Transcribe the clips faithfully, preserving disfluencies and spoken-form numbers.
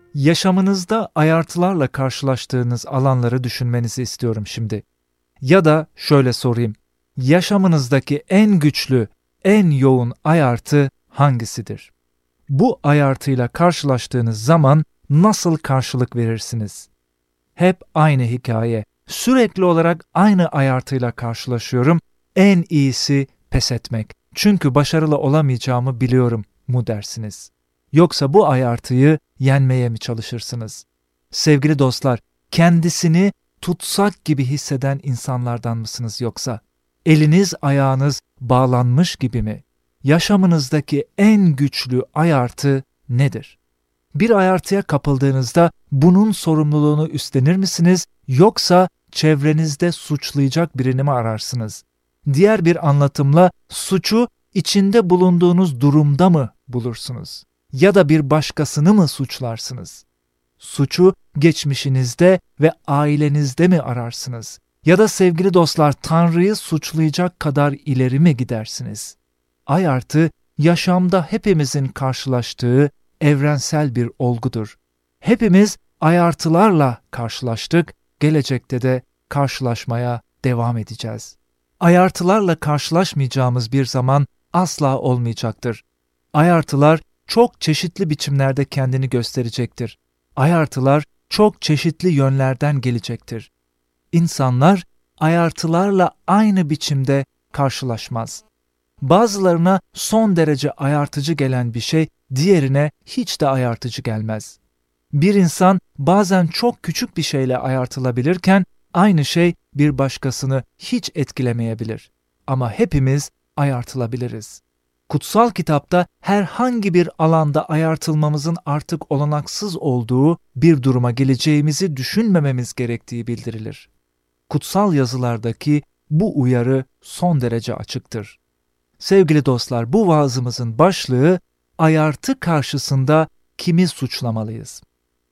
Yaşamınızda ayartılarla karşılaştığınız alanları düşünmenizi istiyorum şimdi. Ya da şöyle sorayım. Yaşamınızdaki en güçlü, en yoğun ayartı hangisidir? Bu ayartıyla karşılaştığınız zaman nasıl karşılık verirsiniz? Hep aynı hikaye. Sürekli olarak aynı ayartıyla karşılaşıyorum. En iyisi pes etmek. Çünkü başarılı olamayacağımı biliyorum mu dersiniz? Yoksa bu ayartıyı yenmeye mi çalışırsınız? Sevgili dostlar, kendisini tutsak gibi hisseden insanlardan mısınız yoksa? Eliniz ayağınız bağlanmış gibi mi? Yaşamınızdaki en güçlü ayartı nedir? Bir ayartıya kapıldığınızda bunun sorumluluğunu üstlenir misiniz yoksa çevrenizde suçlayacak birini mi ararsınız? Diğer bir anlatımla suçu içinde bulunduğunuz durumda mı bulursunuz? Ya da bir başkasını mı suçlarsınız? Suçu geçmişinizde ve ailenizde mi ararsınız? Ya da sevgili dostlar, Tanrı'yı suçlayacak kadar ileri mi gidersiniz? Ayartı, yaşamda hepimizin karşılaştığı evrensel bir olgudur. Hepimiz ayartılarla karşılaştık, gelecekte de karşılaşmaya devam edeceğiz. Ayartılarla karşılaşmayacağımız bir zaman asla olmayacaktır. Ayartılar çok çeşitli biçimlerde kendini gösterecektir. Ayartılar çok çeşitli yönlerden gelecektir. İnsanlar ayartılarla aynı biçimde karşılaşmaz. Bazılarına son derece ayartıcı gelen bir şey, diğerine hiç de ayartıcı gelmez. Bir insan bazen çok küçük bir şeyle ayartılabilirken, aynı şey bir başkasını hiç etkilemeyebilir. Ama hepimiz ayartılabiliriz. Kutsal kitapta herhangi bir alanda ayartılmamızın artık olanaksız olduğu bir duruma geleceğimizi düşünmememiz gerektiği bildirilir. Kutsal yazılardaki bu uyarı son derece açıktır. Sevgili dostlar, bu vaazımızın başlığı ayartı karşısında kimi suçlamalıyız?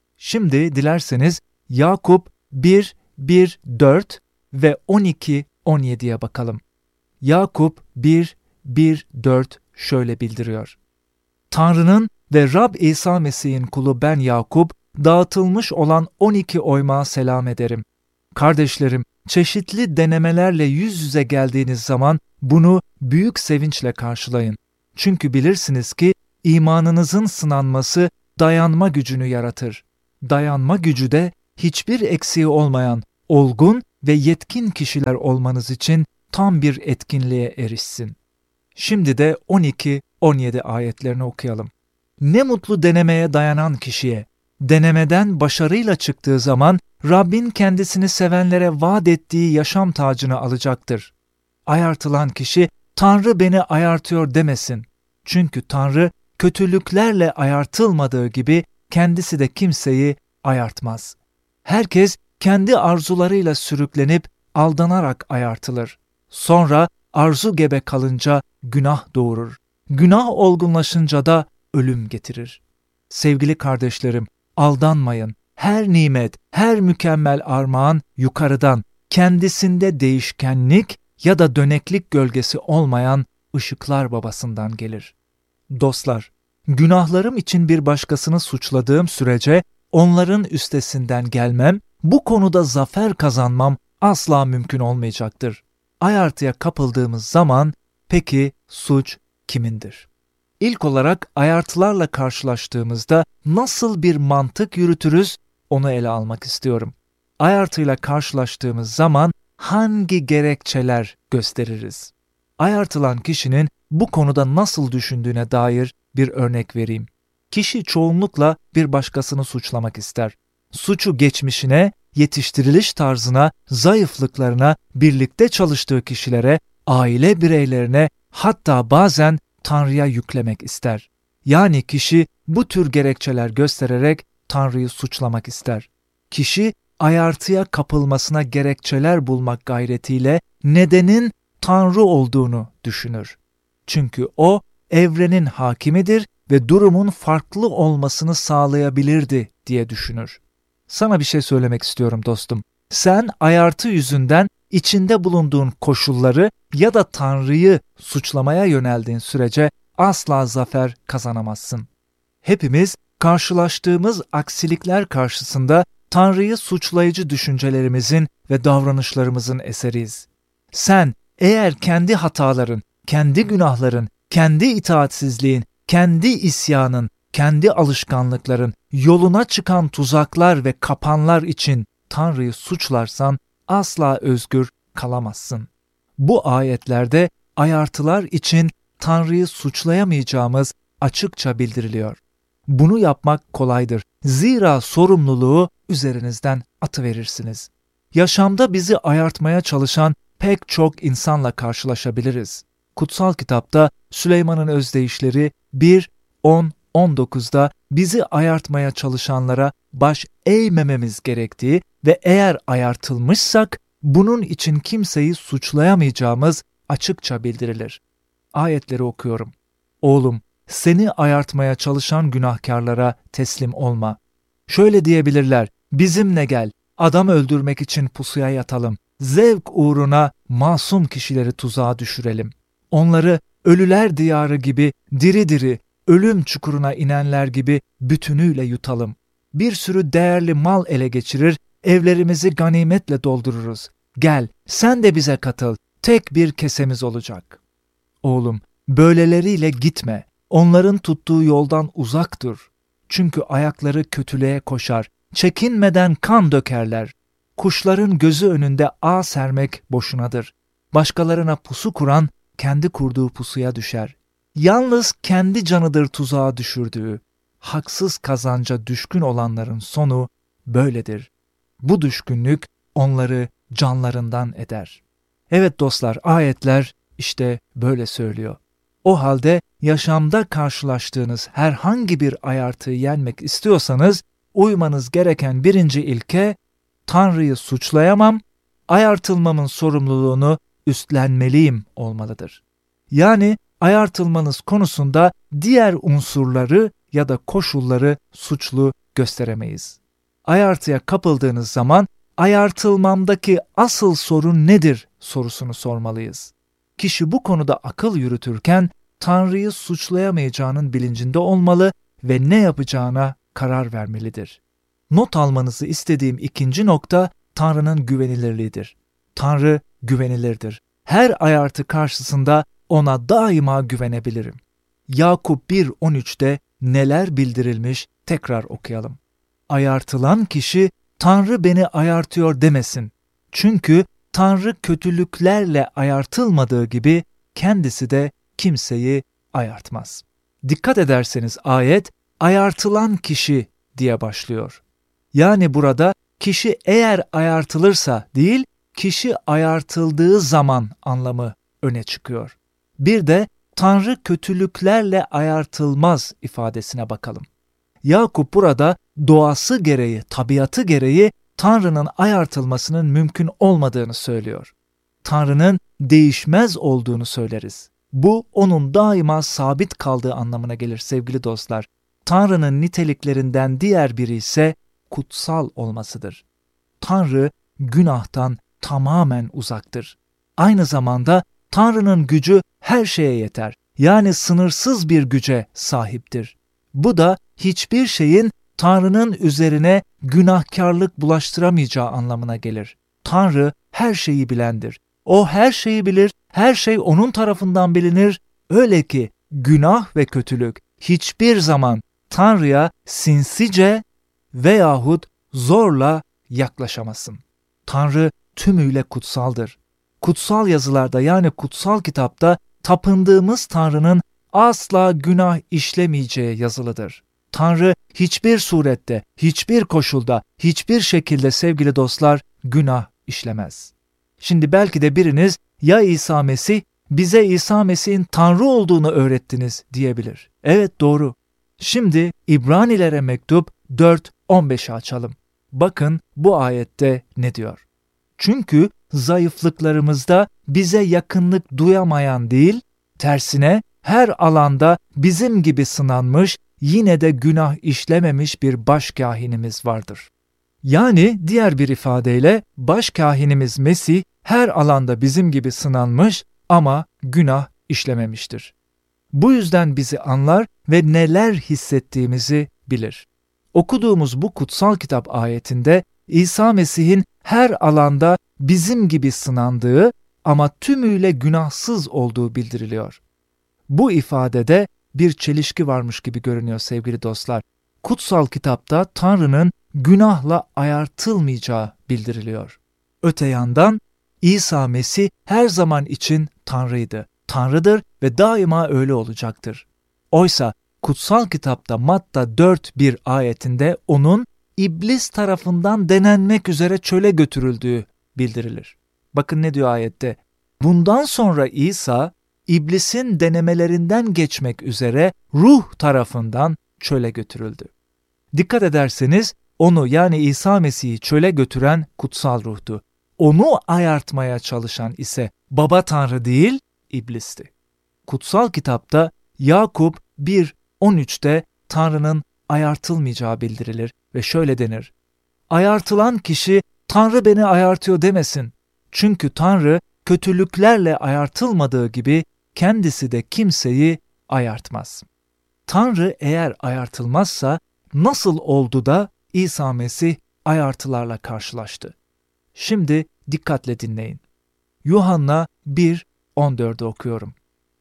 Şimdi dilerseniz Yakup bir, bir, dört ve on iki, on yediye bakalım. Yakup bir, bir, dört şöyle bildiriyor. Tanrı'nın ve Rab İsa Mesih'in kulu ben Yakup, dağıtılmış olan on iki oymağa selam ederim. Kardeşlerim, çeşitli denemelerle yüz yüze geldiğiniz zaman bunu büyük sevinçle karşılayın. Çünkü bilirsiniz ki imanınızın sınanması dayanma gücünü yaratır. Dayanma gücü de hiçbir eksiği olmayan, olgun ve yetkin kişiler olmanız için tam bir etkinliğe erişsin. Şimdi de on iki on yedi ayetlerini okuyalım. Ne mutlu denemeye dayanan kişiye. Denemeden başarıyla çıktığı zaman Rabbin kendisini sevenlere vaat ettiği yaşam tacını alacaktır. Ayartılan kişi Tanrı beni ayartıyor demesin. Çünkü Tanrı kötülüklerle ayartılmadığı gibi kendisi de kimseyi ayartmaz. Herkes kendi arzularıyla sürüklenip aldanarak ayartılır. Sonra arzu gebe kalınca günah doğurur. Günah olgunlaşınca da ölüm getirir. Sevgili kardeşlerim, aldanmayın. Her nimet, her mükemmel armağan yukarıdan, kendisinde değişkenlik ya da döneklik gölgesi olmayan ışıklar babasından gelir. Dostlar, günahlarım için bir başkasını suçladığım sürece onların üstesinden gelmem, bu konuda zafer kazanmam asla mümkün olmayacaktır. Ayartıya kapıldığımız zaman peki suç kimindir? İlk olarak ayartılarla karşılaştığımızda nasıl bir mantık yürütürüz onu ele almak istiyorum. Ayartıyla karşılaştığımız zaman hangi gerekçeler gösteririz? Ayartılan kişinin bu konuda nasıl düşündüğüne dair bir örnek vereyim. Kişi çoğunlukla bir başkasını suçlamak ister. Suçu geçmişine, yetiştiriliş tarzına, zayıflıklarına, birlikte çalıştığı kişilere, aile bireylerine, hatta bazen Tanrı'ya yüklemek ister. Yani kişi bu tür gerekçeler göstererek Tanrı'yı suçlamak ister. Kişi ayartıya kapılmasına gerekçeler bulmak gayretiyle nedenin Tanrı olduğunu düşünür. Çünkü o evrenin hakimidir ve durumun farklı olmasını sağlayabilirdi diye düşünür. Sana bir şey söylemek istiyorum dostum. Sen ayartı yüzünden içinde bulunduğun koşulları ya da Tanrı'yı suçlamaya yöneldiğin sürece asla zafer kazanamazsın. Hepimiz karşılaştığımız aksilikler karşısında Tanrı'yı suçlayıcı düşüncelerimizin ve davranışlarımızın eseriyiz. Sen eğer kendi hataların, kendi günahların, kendi itaatsizliğin, kendi isyanın, kendi alışkanlıkların, yoluna çıkan tuzaklar ve kapanlar için Tanrı'yı suçlarsan asla özgür kalamazsın. Bu ayetlerde ayartılar için Tanrı'yı suçlayamayacağımız açıkça bildiriliyor. Bunu yapmak kolaydır. Zira sorumluluğu üzerinizden atıverirsiniz. Yaşamda bizi ayartmaya çalışan pek çok insanla karşılaşabiliriz. Kutsal kitapta Süleyman'ın özdeyişleri bir, on, on dokuzda bizi ayartmaya çalışanlara baş eğmememiz gerektiği ve eğer ayartılmışsak bunun için kimseyi suçlayamayacağımız açıkça bildirilir. Ayetleri okuyorum. Oğlum, seni ayartmaya çalışan günahkarlara teslim olma. Şöyle diyebilirler, bizimle gel, adam öldürmek için pusuya yatalım, zevk uğruna masum kişileri tuzağa düşürelim. Onları ölüler diyarı gibi diri diri, ölüm çukuruna inenler gibi bütünüyle yutalım. Bir sürü değerli mal ele geçirir, evlerimizi ganimetle doldururuz. Gel, sen de bize katıl, tek bir kesemiz olacak. Oğlum, böyleleriyle gitme, onların tuttuğu yoldan uzak dur. Çünkü ayakları kötülüğe koşar, çekinmeden kan dökerler. Kuşların gözü önünde ağ sermek boşunadır. Başkalarına pusu kuran, kendi kurduğu pusuya düşer. Yalnız kendi canıdır tuzağa düşürdüğü. Haksız kazanca düşkün olanların sonu böyledir. Bu düşkünlük onları canlarından eder. Evet dostlar, ayetler işte böyle söylüyor. O halde yaşamda karşılaştığınız herhangi bir ayartıyı yenmek istiyorsanız uymanız gereken birinci ilke Tanrı'yı suçlayamam, ayartılmamın sorumluluğunu üstlenmeliyim olmalıdır. Yani ayartılmanız konusunda diğer unsurları ya da koşulları suçlu gösteremeyiz. Ayartıya kapıldığınız zaman ayartılmamdaki asıl sorun nedir sorusunu sormalıyız. Kişi bu konuda akıl yürütürken Tanrı'yı suçlayamayacağının bilincinde olmalı ve ne yapacağına karar vermelidir. Not almanızı istediğim ikinci nokta Tanrı'nın güvenilirliğidir. Tanrı güvenilirdir. Her ayartı karşısında ona daima güvenebilirim. Yakup bir on üçte neler bildirilmiş tekrar okuyalım. Ayartılan kişi Tanrı beni ayartıyor demesin. Çünkü Tanrı kötülüklerle ayartılmadığı gibi kendisi de kimseyi ayartmaz. Dikkat ederseniz ayet ayartılan kişi diye başlıyor. Yani burada kişi eğer ayartılırsa değil, kişi ayartıldığı zaman anlamı öne çıkıyor. Bir de Tanrı kötülüklerle ayartılmaz ifadesine bakalım. Yakup burada doğası gereği, tabiatı gereği Tanrı'nın ayartılmasının mümkün olmadığını söylüyor. Tanrı'nın değişmez olduğunu söyleriz. Bu onun daima sabit kaldığı anlamına gelir sevgili dostlar. Tanrı'nın niteliklerinden diğer biri ise kutsal olmasıdır. Tanrı günahtan tamamen uzaktır. Aynı zamanda Tanrı'nın gücü her şeye yeter. Yani sınırsız bir güce sahiptir. Bu da hiçbir şeyin Tanrı'nın üzerine günahkarlık bulaştıramayacağı anlamına gelir. Tanrı her şeyi bilendir. O her şeyi bilir, her şey onun tarafından bilinir. Öyle ki günah ve kötülük hiçbir zaman Tanrı'ya sinsice veyahut zorla yaklaşamasın. Tanrı tümüyle kutsaldır. Kutsal yazılarda yani kutsal kitapta tapındığımız Tanrı'nın asla günah işlemeyeceği yazılıdır. Tanrı hiçbir surette, hiçbir koşulda, hiçbir şekilde sevgili dostlar günah işlemez. Şimdi belki de biriniz ya İsa Mesih bize İsa Mesih'in Tanrı olduğunu öğrettiniz diyebilir. Evet doğru. Şimdi İbranilere mektup dört on beşi açalım. Bakın bu ayette ne diyor? Çünkü zayıflıklarımızda bize yakınlık duyamayan değil, tersine her alanda bizim gibi sınanmış, yine de günah işlememiş bir başkâhinimiz vardır. Yani diğer bir ifadeyle başkâhinimiz Mesih her alanda bizim gibi sınanmış ama günah işlememiştir. Bu yüzden bizi anlar ve neler hissettiğimizi bilir. Okuduğumuz bu kutsal kitap ayetinde İsa Mesih'in her alanda bizim gibi sınandığı ama tümüyle günahsız olduğu bildiriliyor. Bu ifadede bir çelişki varmış gibi görünüyor sevgili dostlar. Kutsal kitapta Tanrı'nın günahla ayartılmayacağı bildiriliyor. Öte yandan İsa Mesih her zaman için Tanrı'ydı. Tanrı'dır ve daima öyle olacaktır. Oysa kutsal kitapta Matta dört bir ayetinde onun İblis tarafından denenmek üzere çöle götürüldüğü bildirilir. Bakın ne diyor ayette? Bundan sonra İsa, İblisin denemelerinden geçmek üzere ruh tarafından çöle götürüldü. Dikkat ederseniz onu yani İsa Mesih'i çöle götüren kutsal ruhtu. Onu ayartmaya çalışan ise Baba Tanrı değil, İblisti. Kutsal kitapta Yakup bir on üçte Tanrı'nın ayartılmayacağı bildirilir ve şöyle denir: ayartılan kişi Tanrı beni ayartıyor demesin. Çünkü Tanrı kötülüklerle ayartılmadığı gibi kendisi de kimseyi ayartmaz. Tanrı eğer ayartılmazsa nasıl oldu da İsa Mesih ayartılarla karşılaştı? Şimdi dikkatle dinleyin. Yuhanna bir on dört'ü okuyorum.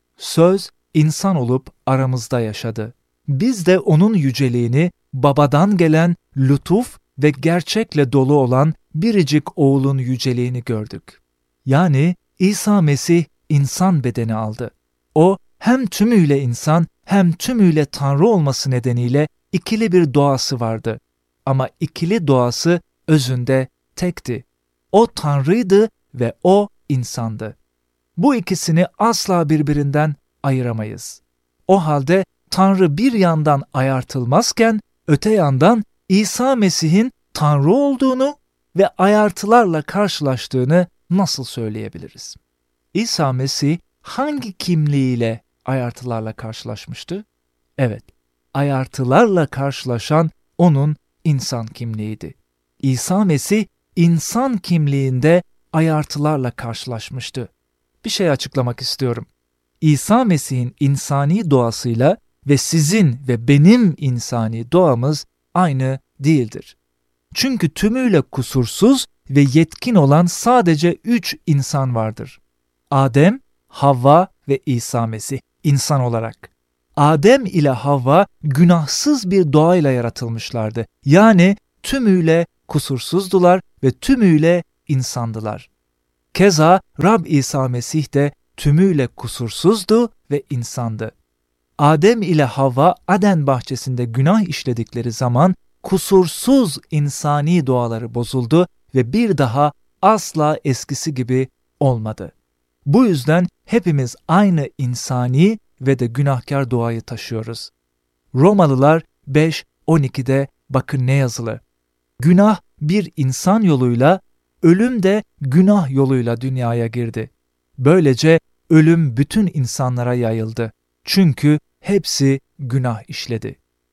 Söz insan olup aramızda yaşadı. Biz de onun yüceliğini, babadan gelen lütuf ve gerçekle dolu olan biricik oğlun yüceliğini gördük. Yani İsa Mesih insan bedeni aldı. O hem tümüyle insan hem tümüyle Tanrı olması nedeniyle ikili bir doğası vardı. Ama ikili doğası özünde tekti. O Tanrı'ydı ve o insandı. Bu ikisini asla birbirinden ayıramayız. O halde Tanrı bir yandan ayartılmazken öte yandan İsa Mesih'in Tanrı olduğunu ve ayartılarla karşılaştığını nasıl söyleyebiliriz? İsa Mesih hangi kimliğiyle ayartılarla karşılaşmıştı? Evet, ayartılarla karşılaşan onun insan kimliğiydi. İsa Mesih insan kimliğinde ayartılarla karşılaşmıştı. Bir şey açıklamak istiyorum. İsa Mesih'in insani doğasıyla ve sizin ve benim insani doğamız aynı değildir. Çünkü tümüyle kusursuz ve yetkin olan sadece üç insan vardır. Adem, Havva ve İsa Mesih insan olarak. Adem ile Havva günahsız bir doğayla yaratılmışlardı. Yani tümüyle kusursuzdular ve tümüyle insandılar. Keza Rab İsa Mesih de tümüyle kusursuzdu ve insandı. Adem ile Havva Aden bahçesinde günah işledikleri zaman kusursuz insani doğaları bozuldu ve bir daha asla eskisi gibi olmadı. Bu yüzden hepimiz aynı insani ve de günahkar doğayı taşıyoruz. Romalılar beş on iki'de bakın ne yazılı: günah bir insan yoluyla, ölüm de günah yoluyla dünyaya girdi. Böylece ölüm bütün insanlara yayıldı. Çünkü hepsi günah işledi.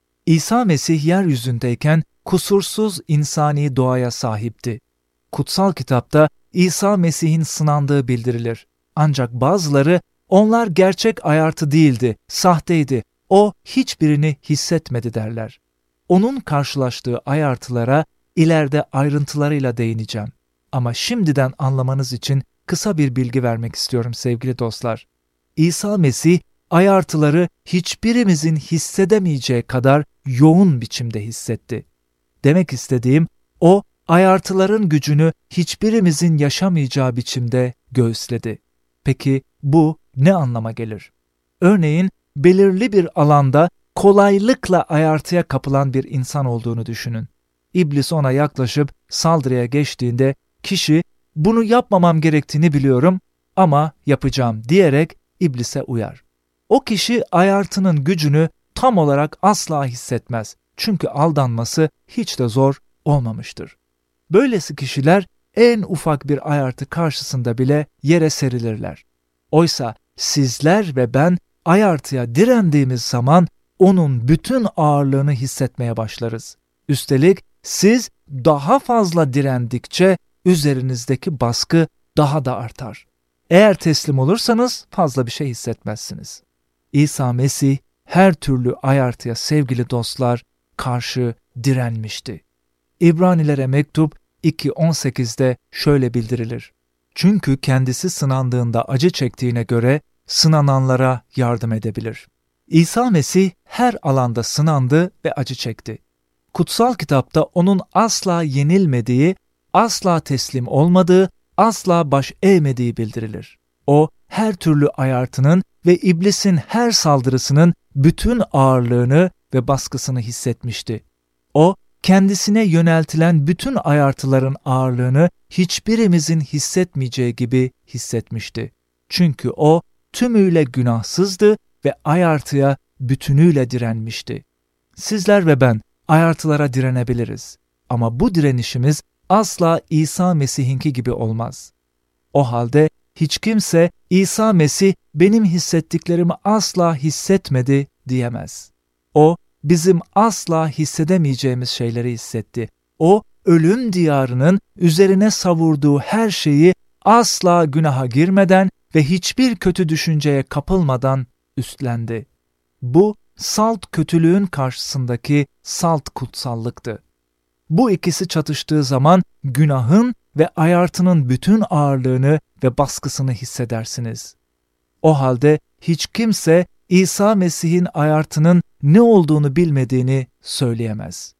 İsa Mesih yeryüzündeyken kusursuz insani doğaya sahipti. Kutsal kitapta İsa Mesih'in sınandığı bildirilir. Ancak bazıları onlar gerçek ayartı değildi, sahteydi, o hiçbirini hissetmedi derler. Onun karşılaştığı ayartılara ileride ayrıntılarıyla değineceğim. Ama şimdiden anlamanız için kısa bir bilgi vermek istiyorum sevgili dostlar. İsa Mesih ayartıları hiçbirimizin hissedemeyeceği kadar yoğun biçimde hissetti. Demek istediğim, o ayartıların gücünü hiçbirimizin yaşamayacağı biçimde göğüsledi. Peki bu ne anlama gelir? Örneğin belirli bir alanda kolaylıkla ayartıya kapılan bir insan olduğunu düşünün. İblis ona yaklaşıp saldırıya geçtiğinde kişi bunu yapmamam gerektiğini biliyorum ama yapacağım diyerek iblise uyar. O kişi ayartının gücünü tam olarak asla hissetmez. Çünkü aldanması hiç de zor olmamıştır. Böylesi kişiler en ufak bir ayartı karşısında bile yere serilirler. Oysa sizler ve ben ayartıya direndiğimiz zaman onun bütün ağırlığını hissetmeye başlarız. Üstelik siz daha fazla direndikçe üzerinizdeki baskı daha da artar. Eğer teslim olursanız fazla bir şey hissetmezsiniz. İsa Mesih her türlü ayartıya sevgili dostlar karşı direnmişti. İbranilere mektup iki on sekizde şöyle bildirilir. Çünkü kendisi sınandığında acı çektiğine göre sınananlara yardım edebilir. İsa Mesih her alanda sınandı ve acı çekti. Kutsal kitapta onun asla yenilmediği, asla teslim olmadığı, asla baş eğmediği bildirilir. O, her türlü ayartının ve iblisin her saldırısının bütün ağırlığını ve baskısını hissetmişti. O, kendisine yöneltilen bütün ayartıların ağırlığını hiçbirimizin hissetmeyeceği gibi hissetmişti. Çünkü o, tümüyle günahsızdı ve ayartıya bütünüyle direnmişti. Sizler ve ben ayartılara direnebiliriz. Ama bu direnişimiz asla İsa Mesih'inki gibi olmaz. O halde hiç kimse İsa Mesih benim hissettiklerimi asla hissetmedi diyemez. O, bizim asla hissedemeyeceğimiz şeyleri hissetti. O, ölüm diyarının üzerine savurduğu her şeyi asla günaha girmeden ve hiçbir kötü düşünceye kapılmadan üstlendi. Bu, salt kötülüğün karşısındaki salt kutsallıktı. Bu ikisi çatıştığı zaman günahın ve ayartının bütün ağırlığını ve baskısını hissedersiniz. O halde hiç kimse İsa Mesih'in ayartının ne olduğunu bilmediğini söyleyemez.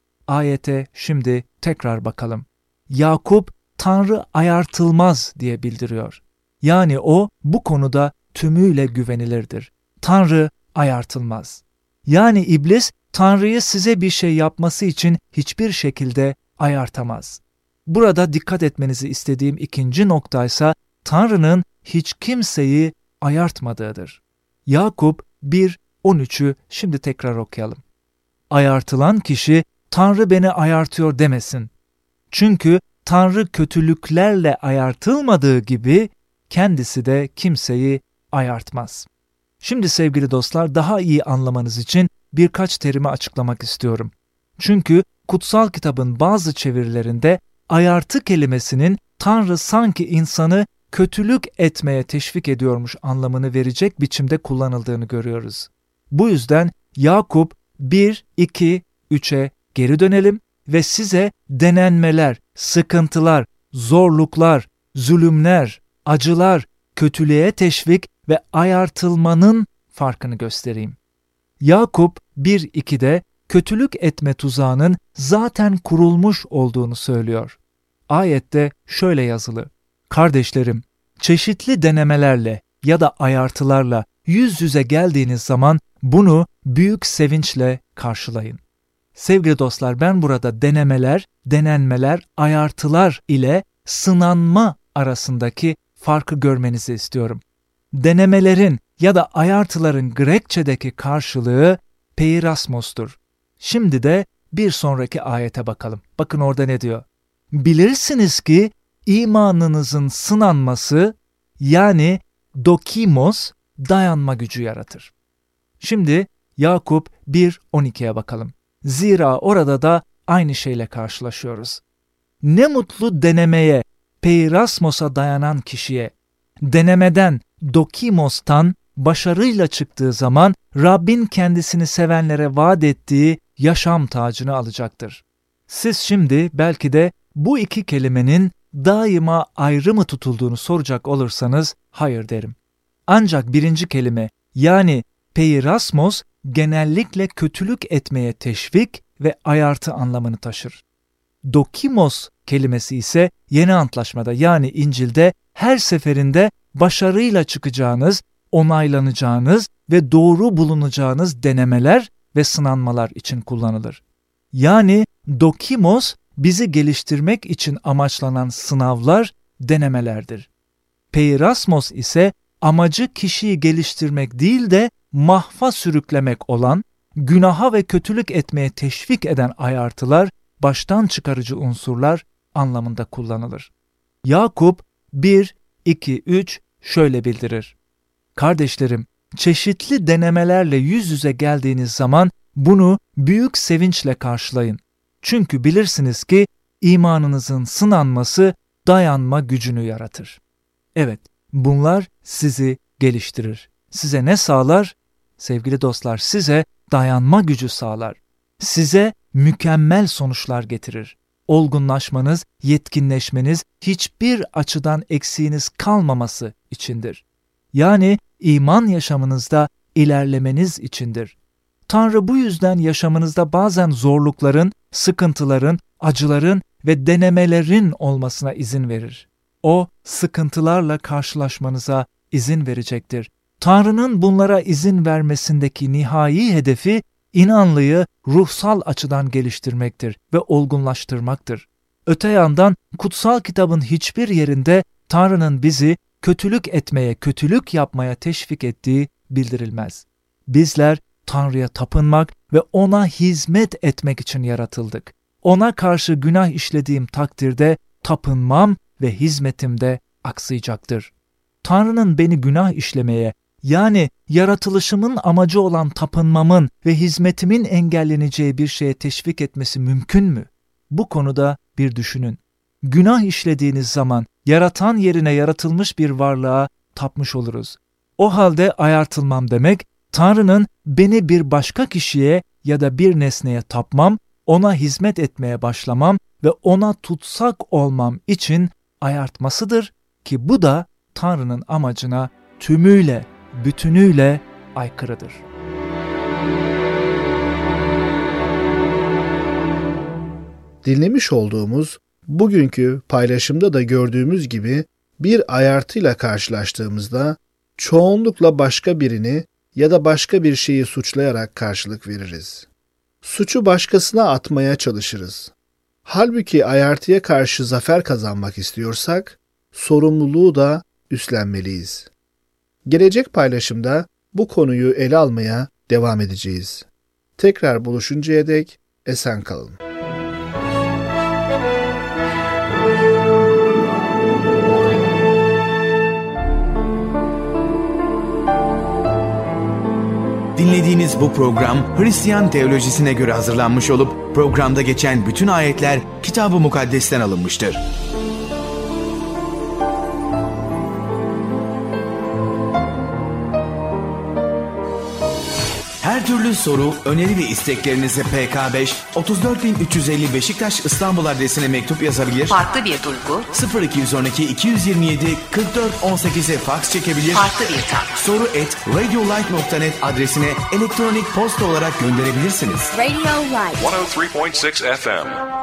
Ayete şimdi tekrar bakalım. Yakup, Tanrı ayartılmaz diye bildiriyor. Yani o bu konuda tümüyle güvenilirdir. Tanrı ayartılmaz. Yani iblis, Tanrı'yı size bir şey yapması için hiçbir şekilde ayartamaz. Burada dikkat etmenizi istediğim ikinci noktaysa Tanrı'nın hiç kimseyi ayartmadığıdır. Yakup bir on üçü şimdi tekrar okuyalım. Ayartılan kişi Tanrı beni ayartıyor demesin. Çünkü Tanrı kötülüklerle ayartılmadığı gibi kendisi de kimseyi ayartmaz. Şimdi sevgili dostlar, daha iyi anlamanız için birkaç terimi açıklamak istiyorum. Çünkü kutsal kitabın bazı çevirilerinde ayartı kelimesinin Tanrı sanki insanı kötülük etmeye teşvik ediyormuş anlamını verecek biçimde kullanıldığını görüyoruz. Bu yüzden Yakup bir, iki, üçe geri dönelim ve size denenmeler, sıkıntılar, zorluklar, zulümler, acılar, kötülüğe teşvik ve ayartılmanın farkını göstereyim. Yakup bir ikide kötülük etme tuzağının zaten kurulmuş olduğunu söylüyor. Ayette şöyle yazılı: Kardeşlerim, çeşitli denemelerle ya da ayartılarla yüz yüze geldiğiniz zaman bunu büyük sevinçle karşılayın. Sevgili dostlar, ben burada denemeler, denenmeler, ayartılar ile sınanma arasındaki farkı görmenizi istiyorum. Denemelerin ya da ayartıların Grekçedeki karşılığı peirasmos'tur. Şimdi de bir sonraki ayete bakalım. Bakın orada ne diyor? Bilirsiniz ki imanınızın sınanması, yani dokimos, dayanma gücü yaratır. Şimdi Yakup bir on ikiye bakalım. Zira orada da aynı şeyle karşılaşıyoruz. Ne mutlu denemeye, peirasmos'a dayanan kişiye. Denemeden, dokimos'tan başarıyla çıktığı zaman Rabbin kendisini sevenlere vaat ettiği yaşam tacını alacaktır. Siz şimdi belki de bu iki kelimenin daima ayrı mı tutulduğunu soracak olursanız hayır derim. Ancak birinci kelime, yani peirasmos, genellikle kötülük etmeye teşvik ve ayartı anlamını taşır. Dokimos kelimesi ise Yeni Antlaşmada, yani İncil'de her seferinde başarıyla çıkacağınız, onaylanacağınız ve doğru bulunacağınız denemeler ve sınanmalar için kullanılır. Yani dokimos, bizi geliştirmek için amaçlanan sınavlar, denemelerdir. Peirasmos ise amacı kişiyi geliştirmek değil de mahva sürüklemek olan, günaha ve kötülük etmeye teşvik eden ayartılar, baştan çıkarıcı unsurlar anlamında kullanılır. Yakup bir, iki, üç şöyle bildirir: Kardeşlerim, çeşitli denemelerle yüz yüze geldiğiniz zaman bunu büyük sevinçle karşılayın. Çünkü bilirsiniz ki imanınızın sınanması dayanma gücünü yaratır. Evet, bunlar sizi geliştirir. Size ne sağlar? Sevgili dostlar, size dayanma gücü sağlar. size mükemmel sonuçlar getirir. Olgunlaşmanız, yetkinleşmeniz, hiçbir açıdan eksiğiniz kalmaması içindir. Yani iman yaşamınızda ilerlemeniz içindir. Tanrı bu yüzden yaşamınızda bazen zorlukların, sıkıntıların, acıların ve denemelerin olmasına izin verir. O, sıkıntılarla karşılaşmanıza izin verecektir. Tanrı'nın bunlara izin vermesindeki nihai hedefi, inanlıyı ruhsal açıdan geliştirmektir ve olgunlaştırmaktır. Öte yandan kutsal kitabın hiçbir yerinde Tanrı'nın bizi kötülük etmeye, kötülük yapmaya teşvik ettiği bildirilmez. Bizler Tanrı'ya tapınmak ve O'na hizmet etmek için yaratıldık. O'na karşı günah işlediğim takdirde tapınmam ve hizmetim de aksayacaktır. Tanrı'nın beni günah işlemeye, yani yaratılışımın amacı olan tapınmamın ve hizmetimin engelleneceği bir şeye teşvik etmesi mümkün mü? Bu konuda bir düşünün. Günah işlediğiniz zaman yaratan yerine yaratılmış bir varlığa tapmış oluruz. O halde ayartılmam demek, Tanrı'nın beni bir başka kişiye ya da bir nesneye tapmam, O'na hizmet etmeye başlamam ve O'na tutsak olmam için ayartmasıdır ki bu da Tanrı'nın amacına tümüyle, bütünüyle aykırıdır. Dinlemiş olduğumuz bugünkü paylaşımda da gördüğümüz gibi bir ayartıyla karşılaştığımızda çoğunlukla başka birini ya da başka bir şeyi suçlayarak karşılık veririz. Suçu başkasına atmaya çalışırız. Halbuki ayartıya karşı zafer kazanmak istiyorsak, sorumluluğu da üstlenmeliyiz. Gelecek paylaşımda bu konuyu ele almaya devam edeceğiz. Tekrar buluşuncaya dek esen kalın. Dinlediğiniz bu program Hristiyan teolojisine göre hazırlanmış olup programda geçen bütün ayetler Kitab-ı Mukaddes'ten alınmıştır. Her türlü soru, öneri ve isteklerinizi P K beş otuz dört bin üç yüz elli Beşiktaş İstanbul adresine mektup yazabilir. Farklı bir duygu. sıfır iki on iki iki yüz yirmi yedi kırk dört on sekize faks çekebilir. Farklı bir tat. Soru et radiolight nokta net adresine elektronik posta olarak gönderebilirsiniz. Radio Light yüz üç nokta altı F M